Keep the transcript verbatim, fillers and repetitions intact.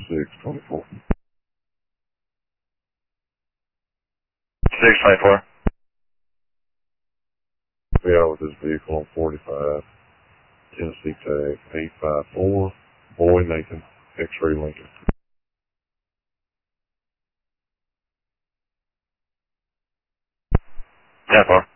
six twenty-four. six twenty-four. Be out with this vehicle on forty-five, Tennessee tag eight five four, Boy Nathan, X-ray Lincoln. ten four.